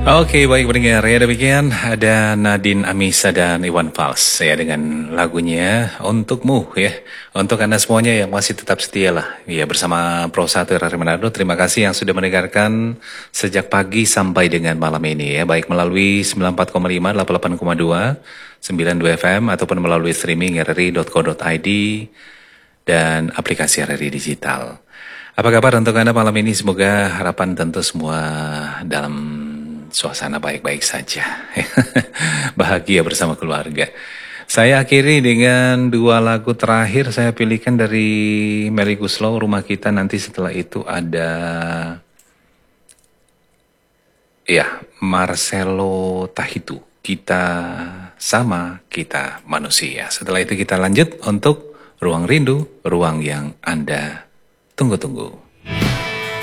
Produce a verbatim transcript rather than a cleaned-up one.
Oke, baik pendengar ya, demikian ada Nadine Amisa dan Iwan Fals ya dengan lagunya Untukmu ya. Untuk Anda semuanya yang masih tetap setia lah ya bersama Pro satu R R Manado. Terima kasih yang sudah mendengarkan sejak pagi sampai dengan malam ini ya, baik melalui sembilan puluh empat koma lima, delapan puluh delapan koma dua, sembilan puluh dua F M ataupun melalui streaming r r i titik co titik i d dan aplikasi R R I Digital. Apa kabar untuk Anda malam ini? Semoga harapan tentu semua dalam suasana baik-baik saja. Bahagia bersama keluarga. Saya akhiri dengan dua lagu terakhir saya pilihkan dari Melly Guslow, Rumah Kita. Nanti setelah itu ada ya Marcelo Tahitu, Kita Sama Kita Manusia. Setelah itu kita lanjut untuk Ruang Rindu, ruang yang Anda tunggu-tunggu.